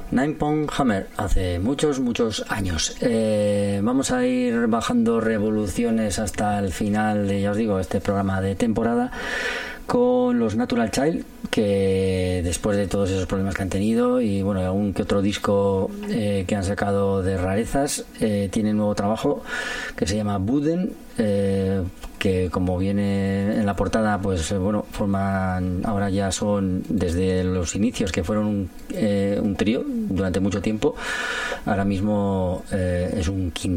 Nine Point Hammer, hace muchos años. Vamos a ir bajando revoluciones hasta el final de, ya os digo, este programa de temporada con los Natural Child, que después de todos esos problemas que han tenido y bueno, algún que otro disco que han sacado de rarezas, tienen nuevo trabajo que se llama Buden, que como viene en la portada, pues bueno, forman, ahora ya son desde los inicios, que fueron un trío durante mucho tiempo, ahora mismo es un quinteto